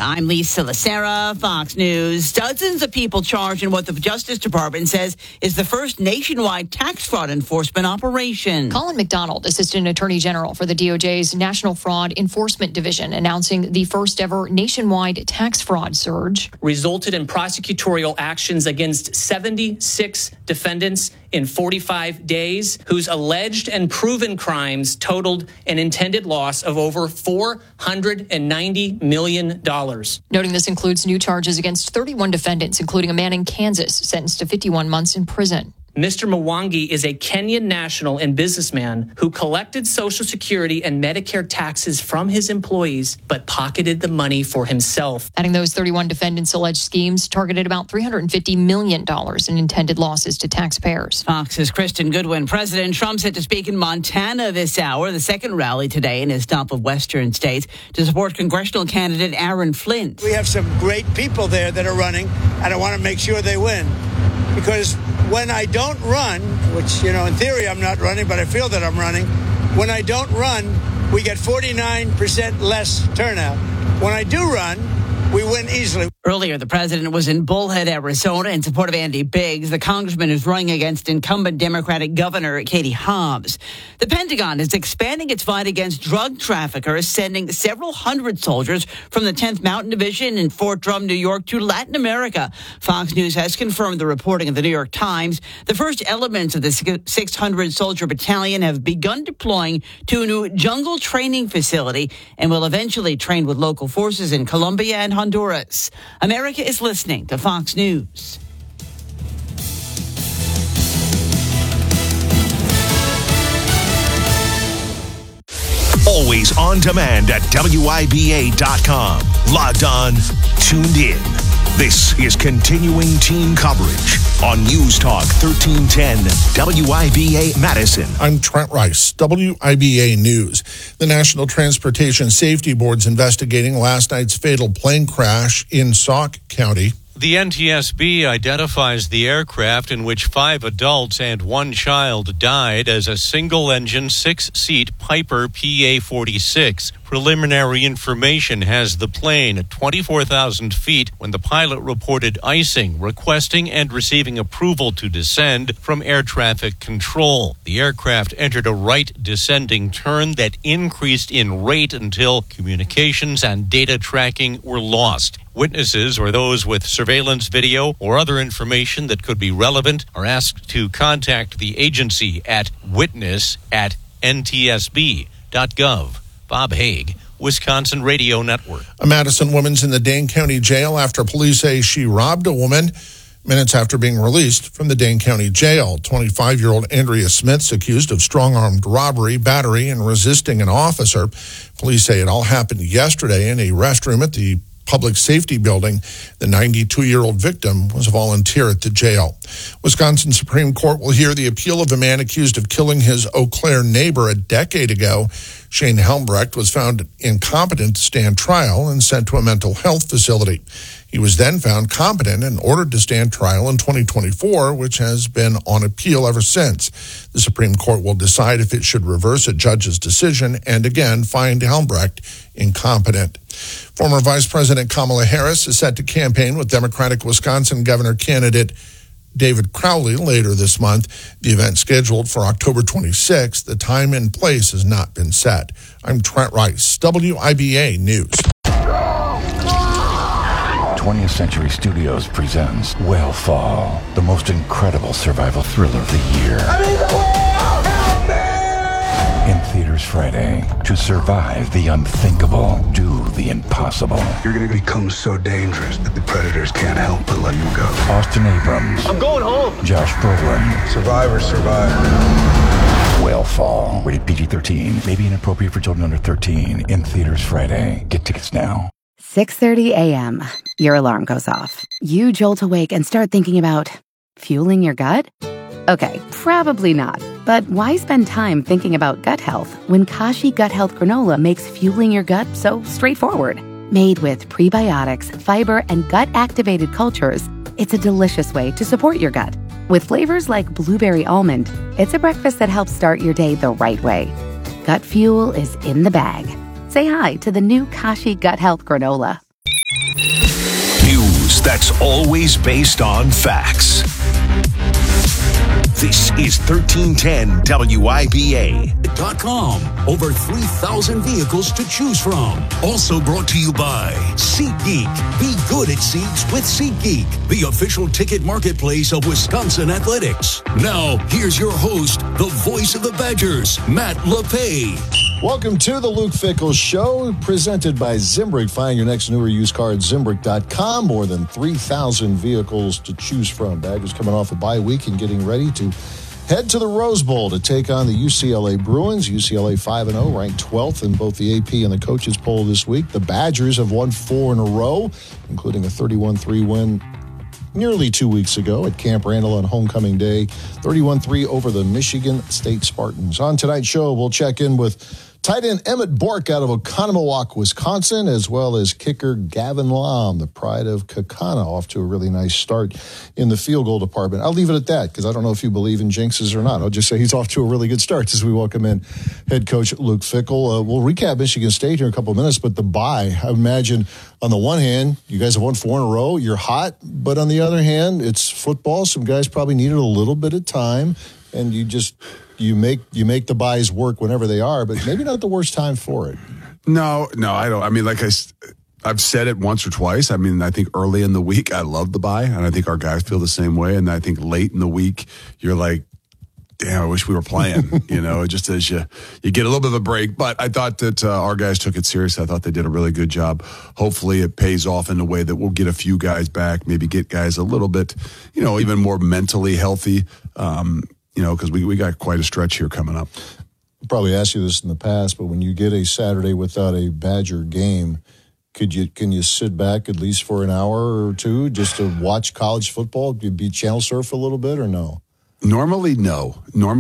I'm Lisa Lacera, Fox News. Dozens of people charged in what the Justice Department says is the first nationwide tax fraud enforcement operation. Colin McDonald, Assistant Attorney General for the DOJ's National Fraud Enforcement Division, announcing the first ever nationwide tax fraud surge. Resulted in prosecutorial actions against 76 defendants in 45 days, whose alleged and proven crimes totaled an intended loss of over $490 million. Noting this includes new charges against 31 defendants, including a man in Kansas sentenced to 51 months in prison. Mr. Mwangi is a Kenyan national and businessman who collected Social Security and Medicare taxes from his employees, but pocketed the money for himself. Adding those 31 defendants' alleged schemes targeted about $350 million in intended losses to taxpayers. Fox's Kristen Goodwin. President Trump set to speak in Montana this hour, the second rally today in his stop of western states to support congressional candidate Aaron Flint. We have some great people there that are running, and I want to make sure they win. Because when I don't run, which, in theory I'm not running, but I feel that I'm running. When I don't run, we get 49% less turnout. When I do run, we win easily. Earlier, the president was in Bullhead, Arizona, in support of Andy Biggs, the congressman who's running against incumbent Democratic Governor Katie Hobbs. The Pentagon is expanding its fight against drug traffickers, sending several hundred soldiers from the 10th Mountain Division in Fort Drum, New York, to Latin America. Fox News has confirmed the reporting of the New York Times. The first elements of the 600-soldier battalion have begun deploying to a new jungle training facility and will eventually train with local forces in Colombia and Honduras. America is listening to Fox News. Always on demand at WIBA.com. Logged on, tuned in. This is continuing team coverage on News Talk 1310 WIBA Madison. I'm Trent Rice, WIBA News. The National Transportation Safety Board's investigating last night's fatal plane crash in Sauk County. The NTSB identifies the aircraft in which 5 adults and 1 child died as a single-engine 6-seat Piper PA-46. Preliminary information has the plane at 24,000 feet when the pilot reported icing, requesting and receiving approval to descend from air traffic control. The aircraft entered a right descending turn that increased in rate until communications and data tracking were lost. Witnesses or those with surveillance video or other information that could be relevant are asked to contact the agency at witness@ntsb.gov. Bob Haig, Wisconsin Radio Network. A Madison woman's in the Dane County Jail after police say she robbed a woman minutes after being released from the Dane County Jail. 25-year-old Andrea Smith's accused of strong-armed robbery, battery, and resisting an officer. Police say it all happened yesterday in a restroom at the Public Safety Building. The 92-year-old victim was a volunteer at the jail. Wisconsin Supreme Court will hear the appeal of a man accused of killing his Eau Claire neighbor a decade ago. Shane Helmbrecht was found incompetent to stand trial and sent to a mental health facility. He was then found competent and ordered to stand trial in 2024, which has been on appeal ever since. The Supreme Court will decide if it should reverse a judge's decision and again find Helmbrecht incompetent. Former Vice President Kamala Harris is set to campaign with Democratic Wisconsin governor candidate David Crowley later this month. The event scheduled for October 26th. The time and place has not been set. I'm Trent Rice, WIBA News. 20th Century Studios presents Whale Fall, the most incredible survival thriller of the year. I need the whale! Help me! In theaters Friday. To survive the unthinkable, do the impossible. You're going to become so dangerous that the predators can't help but let you go. Austin Abrams. I'm going home. Josh Brolin. Survivors survive. Whale Fall. Rated PG-13. May be inappropriate for children under 13. In theaters Friday. Get tickets now. 6:30 a.m. Your alarm goes off. You jolt awake and start thinking about fueling your gut? Okay, probably not. But why spend time thinking about gut health when Kashi Gut Health Granola makes fueling your gut so straightforward? Made with prebiotics, fiber, and gut-activated cultures, it's a delicious way to support your gut. With flavors like blueberry almond, it's a breakfast that helps start your day the right way. Gut fuel is in the bag. Say hi to the new Kashi Gut Health Granola. news that's always based on facts. This is 1310 WIBA.com. Over 3,000 vehicles to choose from. Also brought to you by SeatGeek. Be good at seats with SeatGeek, the official ticket marketplace of Wisconsin Athletics. Now, here's your host, the voice of the Badgers, Matt LePay. Welcome to the Luke Fickell Show, presented by Zimbrick. Find your next new or used car at Zimbrick.com. More than 3,000 vehicles to choose from. Badgers coming off a bye week and getting ready to head to the Rose Bowl to take on the UCLA Bruins. UCLA 5-0, ranked 12th in both the AP and the coaches poll this week. The Badgers have won 4 in a row, including a 31-3 win nearly 2 weeks ago at Camp Randall on homecoming day. 31-3 over the Michigan State Spartans. On tonight's show, we'll check in with tight end Emmett Bork out of Oconomowoc, Wisconsin, as well as kicker Gavin Lom, the pride of Kaukauna, off to a really nice start in the field goal department. I'll leave it at that because I don't know if you believe in jinxes or not. I'll just say he's off to a really good start as we welcome in head coach Luke Fickell. We'll recap Michigan State here in a couple of minutes, but the bye, I imagine on the one hand, you guys have won 4 in a row. You're hot, but on the other hand, it's football. Some guys probably needed a little bit of time, and you make the buys work whenever they are, but maybe not the worst time for it. No, I don't. I mean, I've said it once or twice. I mean, I think early in the week, I love the bye, and I think our guys feel the same way. And I think late in the week, you're like, damn, I wish we were playing. Just as you get a little bit of a break. But I thought that our guys took it seriously. I thought they did a really good job. Hopefully it pays off in a way that we'll get a few guys back, maybe get guys a little bit, even more mentally healthy. Because we got quite a stretch here coming up. I'll probably asked you this in the past, but when you get a Saturday without a Badger game, can you sit back at least for an hour or two just to watch college football? Do you be channel surf a little bit or no? Normally, no.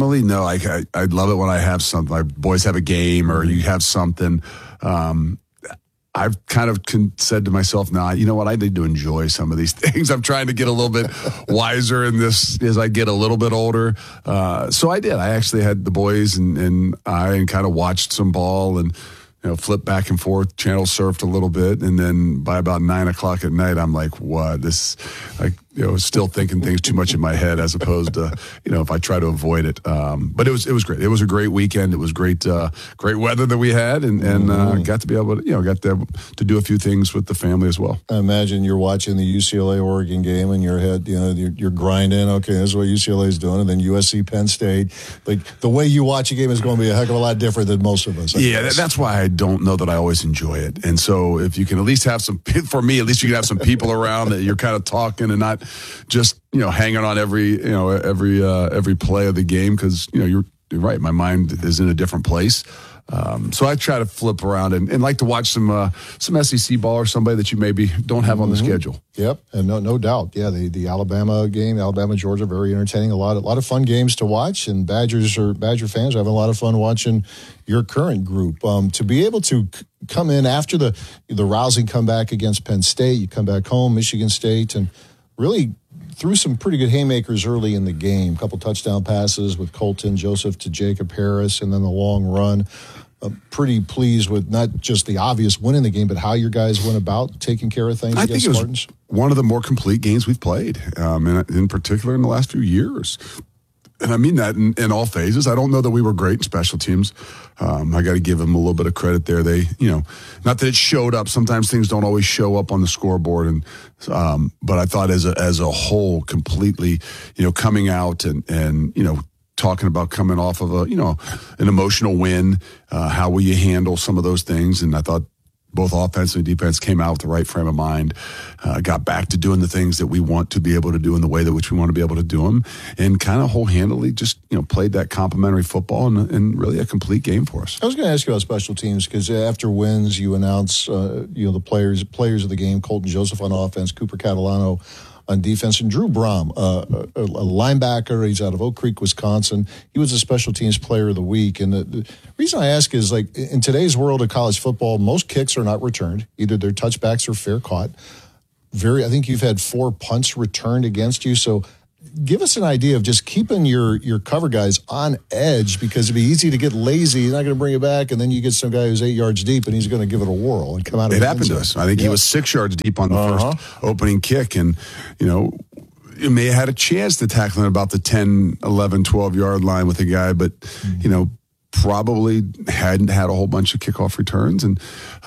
I'd love it when I have something. My boys have a game or you have something. I've kind of said to myself, nah, you know what? I need to enjoy some of these things. I'm trying to get a little bit wiser in this as I get a little bit older. So I did. I actually had the boys and kind of watched some ball and, flipped back and forth, channel surfed a little bit. And then by about 9 o'clock at night, I'm like, what? Still thinking things too much in my head as opposed to, if I try to avoid it. But it was great. It was a great weekend. It was great weather that we had and got to be able to, to do a few things with the family as well. I imagine you're watching the UCLA-Oregon game in your head, you're grinding, okay, this is what UCLA is doing, and then USC Penn State. Like the way you watch a game is going to be a heck of a lot different than most of us. That's why I don't know that I always enjoy it. And so if you can at least have for me, at least you can have some people around that you're kind of talking and not just, hanging on every play of the game. Cause you're right. My mind is in a different place. So I try to flip around and like to watch some SEC ball or somebody that you maybe don't have on the schedule. Yep, and no doubt. Yeah, the Alabama game, Alabama-Georgia, very entertaining. A lot of fun games to watch, and Badger fans are having a lot of fun watching your current group. To be able to come in after the rousing comeback against Penn State, you come back home, Michigan State, and really threw some pretty good haymakers early in the game. A couple touchdown passes with Colton Joseph to Jacob Harris, and then the long run. Pretty pleased with not just the obvious win in the game, but how your guys went about taking care of things against Spartans. I think it was one of the more complete games we've played, in particular in the last few years. And I mean that in all phases. I don't know that we were great in special teams. I got to give them a little bit of credit there. They, not that it showed up. Sometimes things don't always show up on the scoreboard. And, but I thought as a whole, completely, coming out and talking about coming off of an emotional win, how will you handle some of those things? And I thought both offense and defense came out with the right frame of mind, got back to doing the things that we want to be able to do in the way that which we want to be able to do them, and kind of wholeheartedly just, played that complimentary football and really a complete game for us. I was going to ask you about special teams because after wins, you announce, the players of the game, Colton Joseph on offense, Cooper Catalano on defense, and Drew Brom, a linebacker. He's out of Oak Creek, Wisconsin. He was a special teams player of the week. And the reason I ask is, like, in today's world of college football, most kicks are not returned. Either they're touchbacks or fair caught. I think you've had 4 punts returned against you. So give us an idea of just keeping your cover guys on edge, because it'd be easy to get lazy. He's not going to bring it back, and then you get some guy who's 8 yards deep, and he's going to give it a whirl and come out of it. It happened to us. I think he was 6 yards deep on the first opening kick, and, you may have had a chance to tackle him about the 10, 11, 12-yard line with a guy, but, probably hadn't had a whole bunch of kickoff returns. And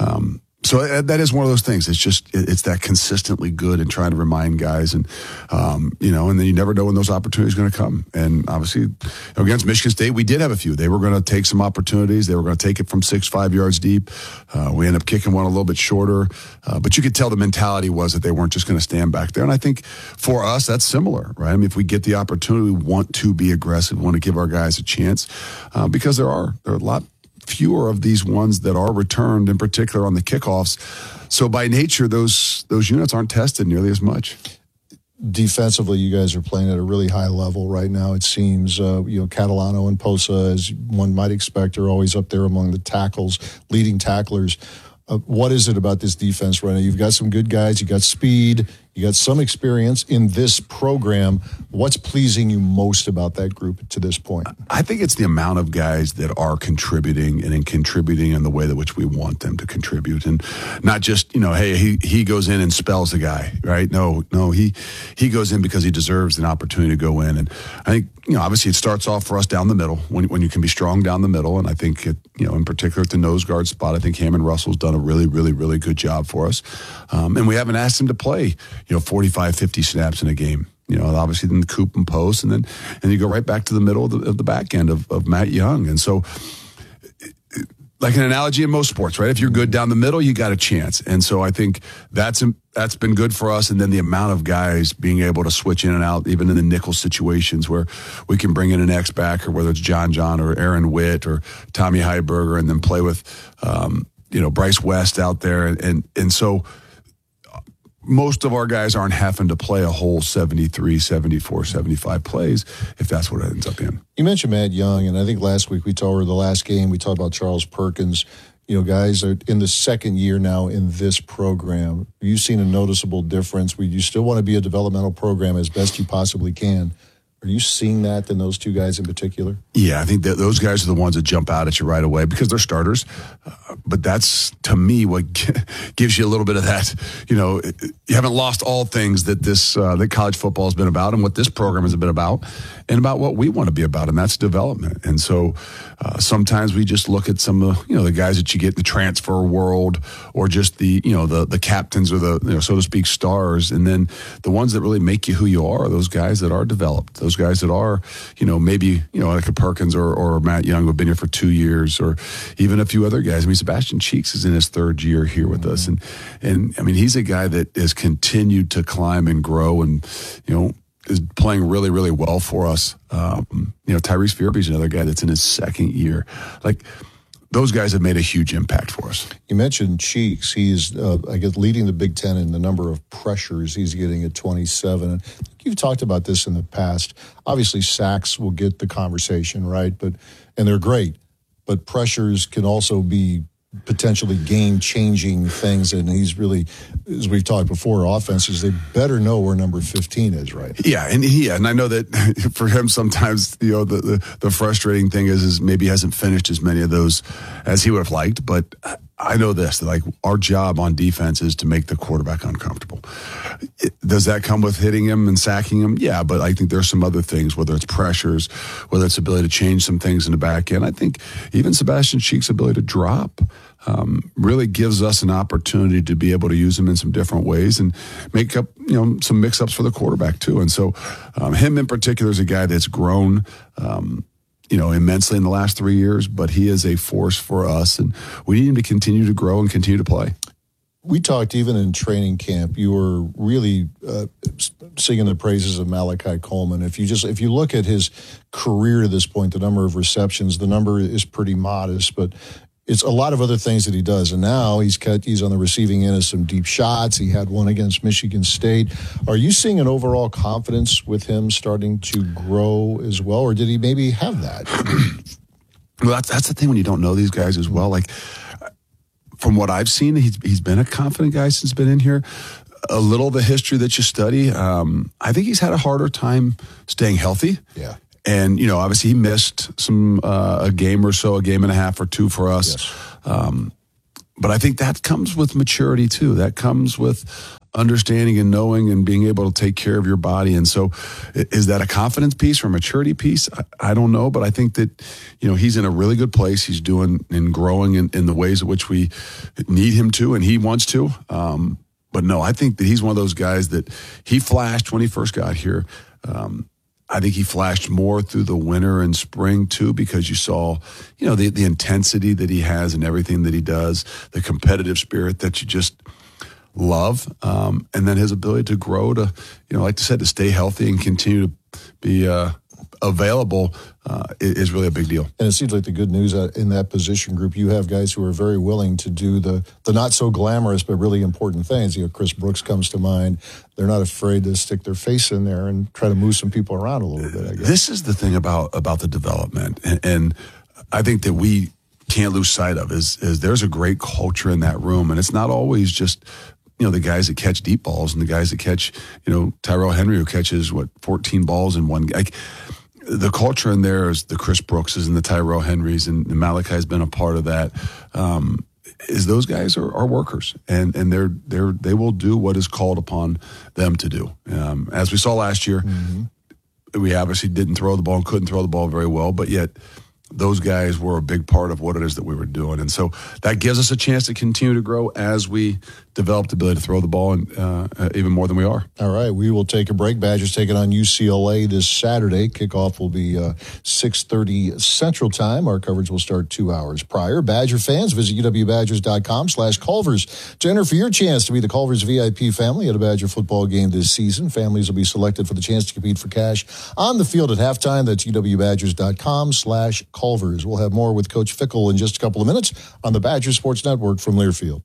so that is one of those things. It's that consistently good and trying to remind guys. And, and then you never know when those opportunities are going to come. And obviously, against Michigan State, we did have a few. They were going to take some opportunities. They were going to take it from 5 yards deep. We ended up kicking one a little bit shorter. But you could tell the mentality was that they weren't just going to stand back there. And I think for us, that's similar, right? I mean, if we get the opportunity, we want to be aggressive, we want to give our guys a chance, because there are a lot fewer of these ones that are returned, in particular on the kickoffs. So by nature, those units aren't tested nearly as much. Defensively, you guys are playing at a really high level right now. It seems, Catalano and Posa, as one might expect, are always up there among the tackles, leading tacklers. What is it about this defense right now? You've got some good guys. You got speed. You got some experience in this program. What's pleasing you most about that group to this point? I think it's the amount of guys that are contributing and contributing in the way that which we want them to contribute, and not just, hey, he goes in and spells the guy, right? No, he goes in because he deserves an opportunity to go in. And I think, obviously it starts off for us down the middle when you can be strong down the middle. And I think, in particular at the nose guard spot, I think Hammond Russell's done a really, really, really good job for us. And we haven't asked him to play, 45, 50 snaps in a game. Obviously then the Coop and post, and you go right back to the middle of the back end of Matt Young. And so, like an analogy in most sports, right? If you're good down the middle, you got a chance. And so I think that's been good for us. And then the amount of guys being able to switch in and out, even in the nickel situations where we can bring in an X-backer, whether it's John or Aaron Witt or Tommy Heiberger, and then play with, Bryce West out there. And so most of our guys aren't having to play a whole 73, 74, 75 plays, if that's what it ends up being. You mentioned Matt Young, and I think last week the last game, we talked about Charles Perkins. Guys are in the second year now in this program. You've seen a noticeable difference. You still want to be a developmental program as best you possibly can. Are you seeing that in those two guys in particular? Yeah, I think that those guys are the ones that jump out at you right away because they're starters. But that's, to me, what gives you a little bit of that. You haven't lost all things that that college football has been about and what this program has been about and about what we want to be about, and that's development. And so sometimes we just look at some of the guys that you get in the transfer world, or just the captains or the so to speak stars, and then the ones that really make you who you are those guys that are developed, those guys that are maybe like a Perkins or Matt Young, who have been here for 2 years, or even a few other guys. I mean, Sebastian Cheeks is in his third year here with us, and I mean, he's a guy that has continued to climb and grow, and is playing really, really well for us. Tyrese Fearby's another guy that's in his second year. Like, those guys have made a huge impact for us. You mentioned Cheeks. He's, leading the Big Ten in the number of pressures he's getting at 27. And you've talked about this in the past. Obviously, sacks will get the conversation, right? And they're great. But pressures can also be potentially game-changing things, and he's really, as we've talked before, offenses, they better know where number 15 is, right? Yeah, and I know that for him sometimes, the frustrating thing is maybe he hasn't finished as many of those as he would have liked, but I know this, that our job on defense is to make the quarterback uncomfortable. Does that come with hitting him and sacking him? Yeah, but I think there's some other things, whether it's pressures, whether it's ability to change some things in the back end. I think even Sebastian Cheeks' ability to drop really gives us an opportunity to be able to use him in some different ways and make up, some mix-ups for the quarterback too. And so him in particular is a guy that's grown immensely in the last 3 years, but he is a force for us, and we need him to continue to grow and continue to play. We talked even in training camp, you were really singing the praises of Malachi Coleman. If you look at his career to this point, the number of receptions, the number is pretty modest, but it's a lot of other things that he does. And now he's on the receiving end of some deep shots. He had one against Michigan State. Are you seeing an overall confidence with him starting to grow as well, or did he maybe have that? Well, that's the thing when you don't know these guys as well. Like, from what I've seen, he's been a confident guy since he's been in here. a little of the history that you study, I think he's had a harder time staying healthy. Yeah. And, obviously he missed a game or so, a game and a half or two for us. Yes. But I think that comes with maturity too. That comes with understanding and knowing and being able to take care of your body. And so is that a confidence piece or a maturity piece? I don't know, but I think that, he's in a really good place. He's doing and growing in the ways in which we need him to, and he wants to. But no, I think that he's one of those guys that he flashed when he first got here. I think he flashed more through the winter and spring too, because you saw, the intensity that he has in everything that he does, the competitive spirit that you just love, and then his ability to grow to, like I said, to stay healthy and continue to be available is really a big deal. And it seems like the good news in that position group, you have guys who are very willing to do the not so glamorous but really important things. Chris Brooks comes to mind. They're not afraid to stick their face in there and try to move some people around a little bit, I guess. This is the thing about the development, and I think that we can't lose sight of is there's a great culture in that room, and it's not always just the guys that catch deep balls and the guys that catch, Tyrell Henry, who catches 14 balls in one. The culture in there is the Chris Brookses and the Tyrell Henrys, and Malachi's been a part of that. Is those guys are workers, and they will do what is called upon them to do. As we saw last year, we obviously didn't throw the ball and couldn't throw the ball very well, but yet those guys were a big part of what it is that we were doing. And so that gives us a chance to continue to grow as we develop the ability to throw the ball and even more than we are. All right, we will take a break. Badgers taking on UCLA this Saturday. Kickoff will be 6:30 Central Time. Our coverage will start 2 hours prior. Badger fans, visit uwbadgers.com/Culvers to enter for your chance to be the Culvers VIP family at a Badger football game this season. Families will be selected for the chance to compete for cash on the field at halftime. That's uwbadgers.com/Culvers. We'll have more with Coach Fickell in just a couple of minutes on the Badger Sports Network from Learfield.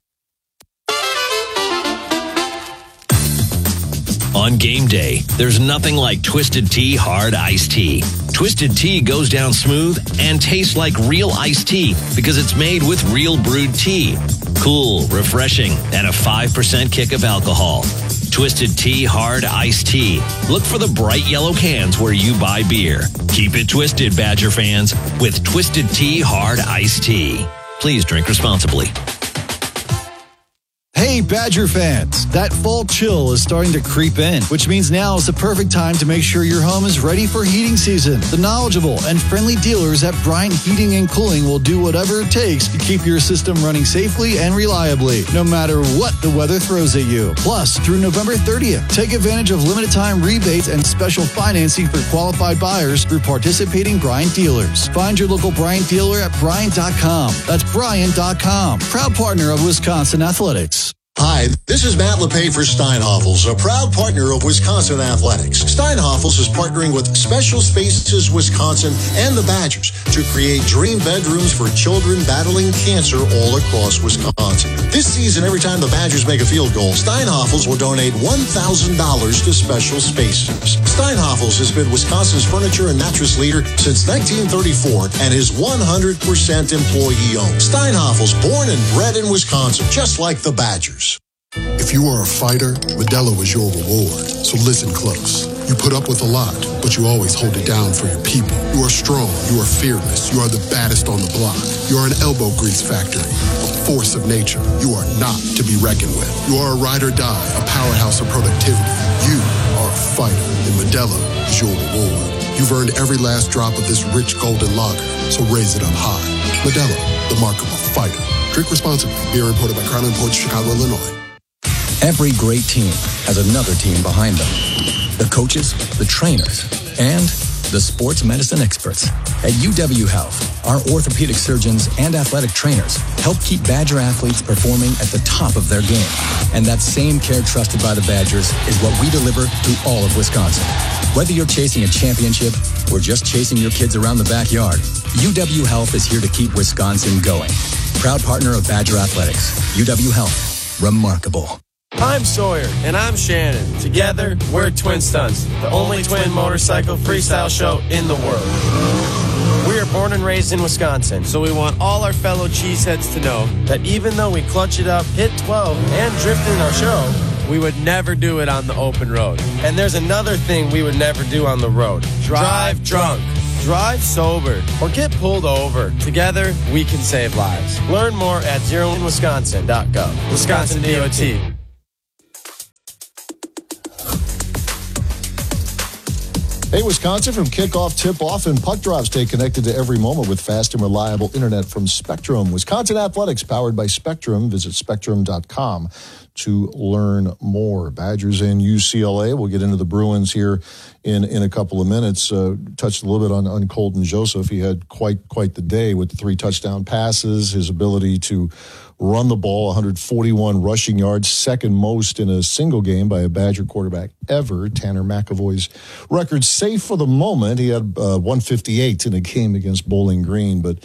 On game day, there's nothing like Twisted Tea Hard Iced Tea. Twisted Tea goes down smooth and tastes like real iced tea because it's made with real brewed tea. Cool, refreshing, and a 5% kick of alcohol. Twisted Tea Hard Iced Tea. Look for the bright yellow cans where you buy beer. Keep it twisted, Badger fans, with Twisted Tea Hard Iced Tea. Please drink responsibly. Hey, Badger fans, that fall chill is starting to creep in, which means now is the perfect time to make sure your home is ready for heating season. The knowledgeable and friendly dealers at Bryant Heating and Cooling will do whatever it takes to keep your system running safely and reliably, no matter what the weather throws at you. Plus, through November 30th, take advantage of limited time rebates and special financing for qualified buyers through participating Bryant dealers. Find your local Bryant dealer at Bryant.com. That's Bryant.com. Proud partner of Wisconsin Athletics. Hi, this is Matt LePay for Steinhoffels, a proud partner of Wisconsin Athletics. Steinhoffels is partnering with Special Spaces Wisconsin and the Badgers to create dream bedrooms for children battling cancer all across Wisconsin. This season, every time the Badgers make a field goal, Steinhoffels will donate $1,000 to Special Spaces. Steinhoffels has been Wisconsin's furniture and mattress leader since 1934 and is 100% employee-owned. Steinhoffels, born and bred in Wisconsin, just like the Badgers. If you are a fighter, Modelo is your reward. So listen close. You put up with a lot, but you always hold it down for your people. You are strong. You are fearless. You are the baddest on the block. You are an elbow grease factory, a force of nature. You are not to be reckoned with. You are a ride or die, a powerhouse of productivity. You are a fighter, and Modelo is your reward. You've earned every last drop of this rich golden lager, so raise it up high. Modelo, the mark of a fighter. Drink responsibly. Beer imported by Crown Imports, Chicago, Illinois. Every great team has another team behind them. The coaches, the trainers, and the sports medicine experts. At UW Health, our orthopedic surgeons and athletic trainers help keep Badger athletes performing at the top of their game. And that same care trusted by the Badgers is what we deliver to all of Wisconsin. Whether you're chasing a championship or just chasing your kids around the backyard, UW Health is here to keep Wisconsin going. Proud partner of Badger Athletics. UW Health. Remarkable. I'm Sawyer, and I'm Shannon. Together, we're Twin Stunts, the only twin motorcycle freestyle show in the world. We are born and raised in Wisconsin, so we want all our fellow cheeseheads to know that even though we clutch it up, hit 12, and drift in our show, we would never do it on the open road. And there's another thing we would never do on the road. Drive drunk. Drive sober or get pulled over. Together, we can save lives. Learn more at zeroinwisconsin.gov. Wisconsin DOT. Hey, Wisconsin, from kickoff, tip-off, and puck drop, stay connected to every moment with fast and reliable internet from Spectrum. Wisconsin Athletics, powered by Spectrum. Visit spectrum.com to learn more. Badgers and UCLA. We'll get into the Bruins here in a couple of minutes. Touched a little bit on Colton Joseph. He had quite the day with the 3 touchdown passes, his ability to run the ball, 141 rushing yards, second most in a single game by a Badger quarterback ever. Tanner McAvoy's record safe for the moment. He had 158 in a game against Bowling Green, but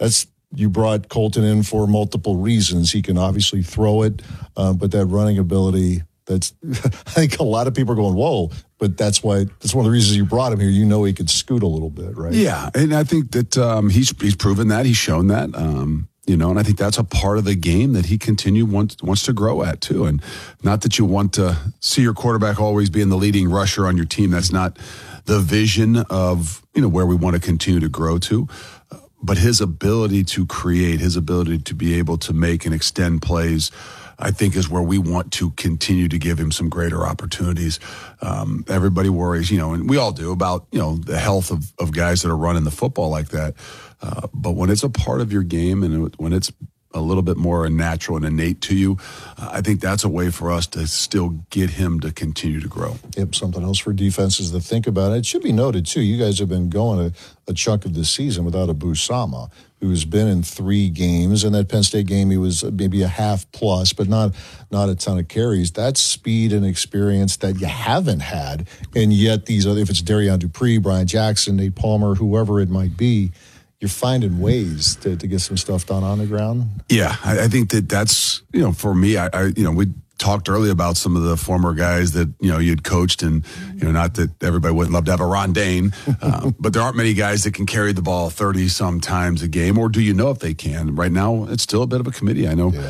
you brought Colton in for multiple reasons. He can obviously throw it, but that running ability, I think a lot of people are going, whoa, but that's one of the reasons you brought him here. You know he could scoot a little bit, right? Yeah, and I think that he's proven that. He's shown that. And I think that's a part of the game that he wants to grow at too. And not that you want to see your quarterback always being the leading rusher on your team. That's not the vision of, where we want to continue to grow to. But his ability to create, his ability to be able to make and extend plays, I think is where we want to continue to give him some greater opportunities. Everybody worries, and we all do, about, the health of guys that are running the football like that. But when it's a part of your game and when it's a little bit more natural and innate to you, I think that's a way for us to still get him to continue to grow. Yep, something else for defenses to think about. It should be noted, too, you guys have been going a chunk of the season without Abu Sama, who's been in 3 games. In that Penn State game, he was maybe a half plus, but not a ton of carries. That's speed and experience that you haven't had. And yet these other, if it's Darian Dupree, Brian Jackson, Nate Palmer, whoever it might be, you're finding ways to get some stuff done on the ground. Yeah, I think that's, for me, we talked earlier about some of the former guys that, you'd coached, and, not that everybody wouldn't love to have a Ron Dane, but there aren't many guys that can carry the ball 30 some times a game, or do you know if they can? Right now, it's still a bit of a committee. I know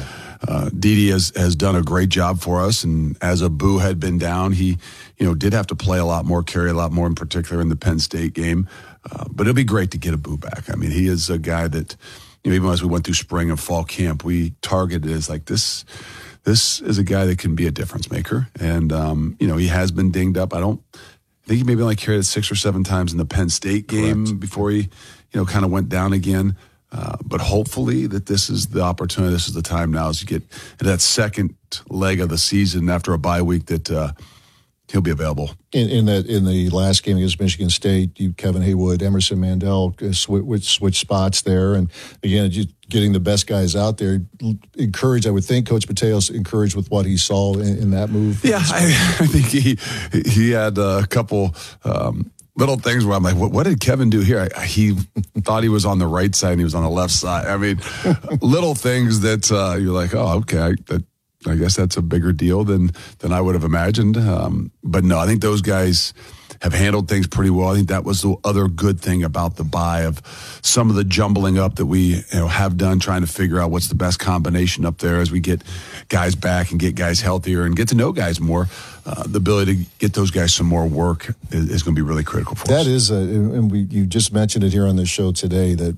Dede has done a great job for us, and as Abu had been down, he, did have to play a lot more, carry a lot more, in particular in the Penn State game. But it'll be great to get Abu back. I mean, he is a guy that, even as we went through spring and fall camp, we targeted as like this is a guy that can be a difference maker. And, he has been dinged up. I think he maybe only carried it 6 or 7 times in the Penn State game before he, kind of went down again. But hopefully that this is the opportunity, this is the time now as you get into that second leg of the season after a bye week that he'll be available. In the last game against Michigan State, Kevin Haywood, Emerson Mandel switch spots there, and again, just getting the best guys out there. Encouraged, I would think, Coach Mateos encouraged with what he saw in that move. Yeah, I think he had a couple little things where I'm like, what did Kevin do here? He thought he was on the right side and he was on the left side. I mean, little things that you're like, oh, okay, I guess that's a bigger deal than I would have imagined. But no, I think those guys have handled things pretty well. I think that was the other good thing about the bye, of some of the jumbling up that we have done, trying to figure out what's the best combination up there as we get guys back and get guys healthier and get to know guys more. The ability to get those guys some more work is going to be really critical for us. That is, and you just mentioned it here on the show today, that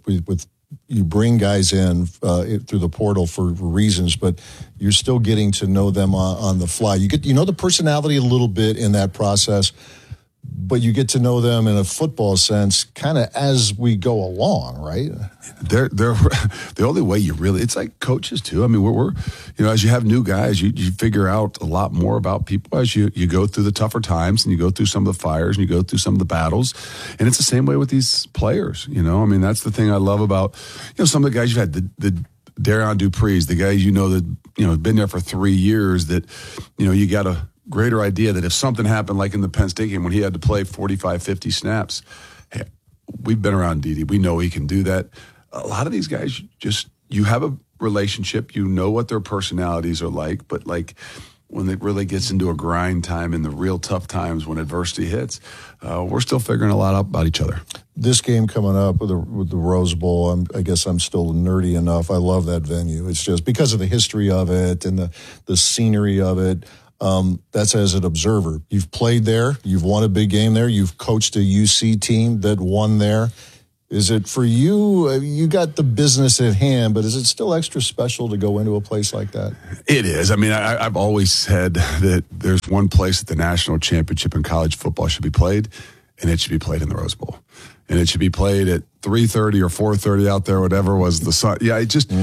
you bring guys in through the portal for reasons, but you're still getting to know them on the fly. You know the personality a little bit in that process, but you get to know them in a football sense kind of as we go along, right? They're the only way you really, it's like coaches too. I mean, we're as you have new guys, you figure out a lot more about people as you go through the tougher times and you go through some of the fires and you go through some of the battles. And it's the same way with these players, I mean, that's the thing I love about, some of the guys you've had, the Darian Dupree's, the guys that, been there for 3 years, that, you got a greater idea that if something happened like in the Penn State game when he had to play 45, 50 snaps, hey, we've been around Dede. We know he can do that. A lot of these guys, you have a relationship, you know what their personalities are like, but like when it really gets into a grind time and the real tough times when adversity hits, we're still figuring a lot out about each other. This game coming up with the Rose Bowl, I guess I'm still nerdy enough. I love that venue. It's just because of the history of it and the scenery of it. That's as an observer. You've played there. You've won a big game there. You've coached a UC team that won there. Is it for you? You got the business at hand, but is it still extra special to go into a place like that? It is. I mean, I've always said that there's one place that the national championship in college football should be played, and it should be played in the Rose Bowl. And it should be played at 3:30 or 4:30 out there, whatever was the sun. Yeah, it just...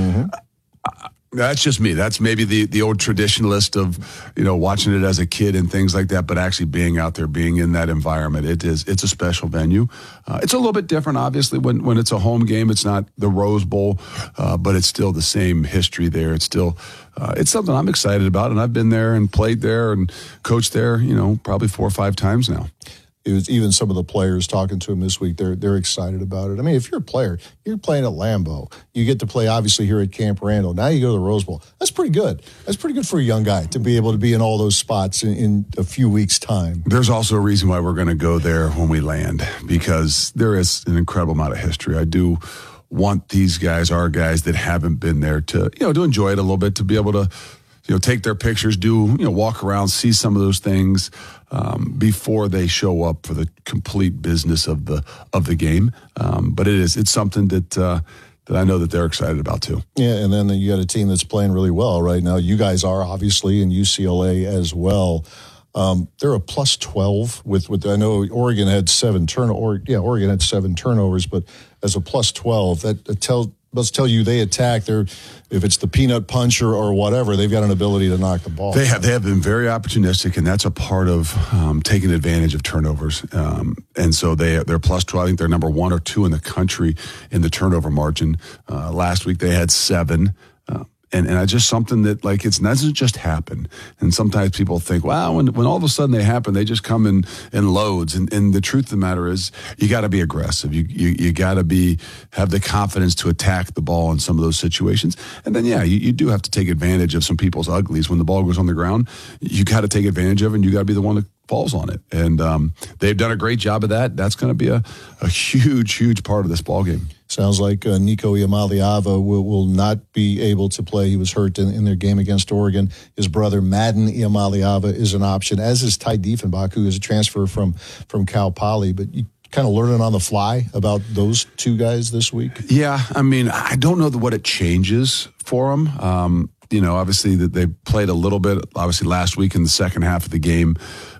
That's just me. That's maybe the old traditionalist of, watching it as a kid and things like that, but actually being out there, being in that environment. It's a special venue. It's a little bit different, obviously, when it's a home game. It's not the Rose Bowl, but it's still the same history there. It's still, it's something I'm excited about, and I've been there and played there and coached there, probably 4 or 5 times now. It was even some of the players talking to him this week. They're excited about it. I mean, if you're a player, you're playing at Lambeau. You get to play, obviously, here at Camp Randall. Now you go to the Rose Bowl. That's pretty good. That's pretty good for a young guy to be able to be in all those spots in a few weeks' time. There's also a reason why we're going to go there when we land, because there is an incredible amount of history. I do want these guys, our guys that haven't been there, to enjoy it a little bit, to be able to take their pictures, walk around, see some of those things before they show up for the complete business of the game. But it's something that I know that they're excited about too. Yeah, and then you got a team that's playing really well right now. You guys are, obviously, and UCLA as well. They're a plus 12 with I know Oregon had 7 turnovers. Oregon had 7 turnovers, but as a plus 12, let's tell you they attack. If it's the peanut punch or whatever, they've got an ability to knock the ball. They have been very opportunistic, and that's a part of taking advantage of turnovers. And so they're plus 12. I think they're number 1 or 2 in the country in the turnover margin. Last week they had 7. And it's just something that, it doesn't just happen. And sometimes people think, wow, when all of a sudden they happen, they just come in loads. And the truth of the matter is, you got to be aggressive. You got to have the confidence to attack the ball in some of those situations. And then, you do have to take advantage of some people's uglies. When the ball goes on the ground, you got to take advantage of it, and you got to be the one that falls on it. And they've done a great job of that. That's going to be a huge, huge part of this ball game. Sounds like Nico Iamaleava will not be able to play. He was hurt in their game against Oregon. His brother, Madden Iamaleava, is an option, as is Ty Diefenbach, who is a transfer from Cal Poly. But you kind of learning on the fly about those 2 guys this week? Yeah, I mean, I don't know what it changes for them. Obviously that they played a little bit, obviously last week in the second half of the game.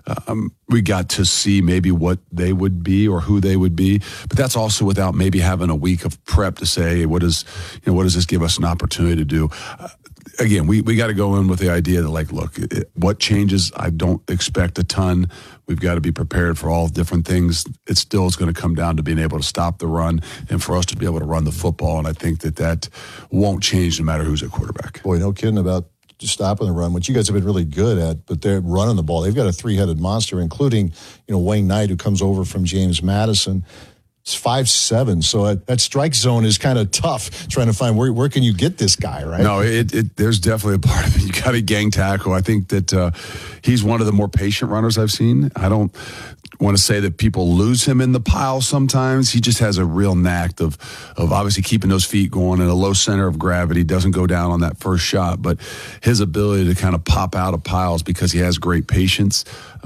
We got to see maybe what they would be or who they would be, but that's also without maybe having a week of prep to say, what does this give us an opportunity to do? Again, we got to go in with the idea that, what changes? I don't expect a ton. We've got to be prepared for all different things. It still is going to come down to being able to stop the run and for us to be able to run the football. And I think that won't change no matter who's at quarterback. Boy, no kidding about stopping the run, which you guys have been really good at, but they're running the ball. They've got a 3-headed monster, including, Wayne Knight, who comes over from James Madison. It's 5'7", so that strike zone is kind of tough, trying to find where can you get this guy, right? No, there's definitely a part of it. You got to gang tackle. I think that he's one of the more patient runners I've seen. I don't want to say that people lose him in the pile sometimes. He just has a real knack of obviously keeping those feet going in a low center of gravity, doesn't go down on that first shot, but his ability to kind of pop out of piles because he has great patience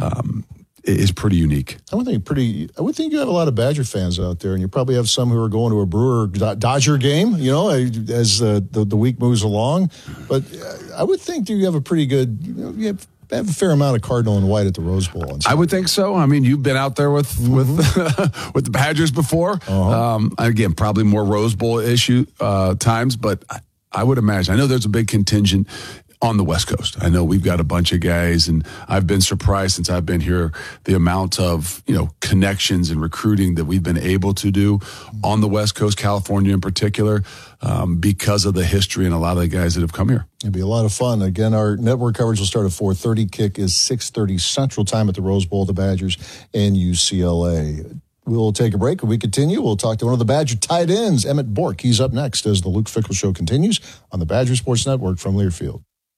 is pretty unique. I would think you have a lot of Badger fans out there, and you probably have some who are going to a Brewer Dodger game, as the week moves along. But I would think you have a pretty good, you have a fair amount of Cardinal and white at the Rose Bowl. I would think so. I mean, you've been out there with the Badgers before. Again, probably more Rose Bowl issue times, but I would imagine. I know there's a big contingent on the West Coast. I know we've got a bunch of guys, and I've been surprised since I've been here the amount of connections and recruiting that we've been able to do on the West Coast, California in particular, because of the history and a lot of the guys that have come here. It'll be a lot of fun. Again, our network coverage will start at 4:30. Kick is 6:30 Central Time at the Rose Bowl, the Badgers and UCLA. We'll take a break. When we continue, we'll talk to one of the Badger tight ends, Emmett Bork. He's up next as the Luke Fickell Show continues on the Badger Sports Network from Learfield.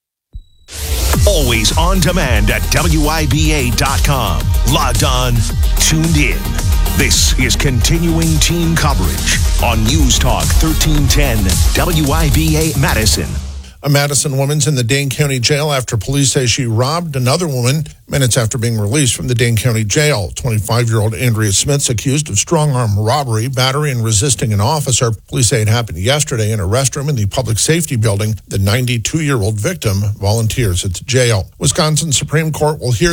Always on demand at WIBA.com. Logged on, tuned in. This is continuing team coverage on News Talk 1310 WIBA Madison. A Madison woman's in the Dane County Jail after police say she robbed another woman minutes after being released from the Dane County Jail. 25-year-old Andrea Smith's accused of strong-arm robbery, battery, and resisting an officer. Police say it happened yesterday in a restroom in the public safety building. The 92-year-old victim volunteers at the jail. Wisconsin Supreme Court will hear